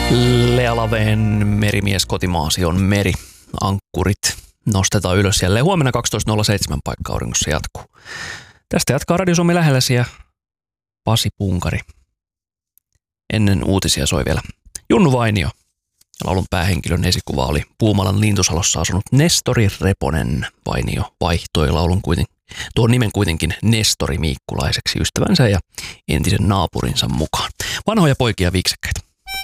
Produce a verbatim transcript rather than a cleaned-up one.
Lea Laveen Merimies kotimaasi on meri. Ankkurit nostetaan ylös jälleen. Huomenna kaksitoista nolla seitsemän paikka auringossa jatkuu. Tästä jatkaa Radio Suomi lähelläsi ja Pasi Punkari. Ennen uutisia soi vielä Junnu Vainio. Laulun päähenkilön esikuva oli Puumalan Lintusalossa asunut Nestori Reponen. Vainio vaihtoi laulun kuitenkin, tuon nimen kuitenkin Nestori Miikkulaiseksi ystävänsä ja entisen naapurinsa mukaan. Vanhoja poikia viiksekkäitä.